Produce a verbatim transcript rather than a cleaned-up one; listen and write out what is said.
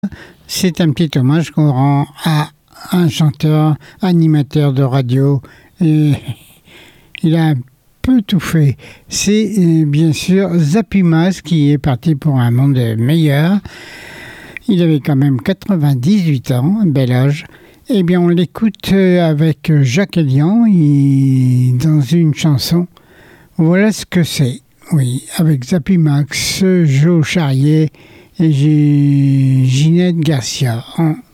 C'est un petit hommage qu'on rend à un chanteur, animateur de radio. Et il a un peu tout fait. C'est euh, bien sûr Zappy Mask qui est parti pour un monde meilleur. Il avait quand même quatre-vingt-dix-huit ans, un bel âge. Eh bien, on l'écoute avec Jacques Elian il... dans une chanson. Voilà ce que c'est. Oui, avec Zappy Mask, Joe Charrier et Ginette Garcia.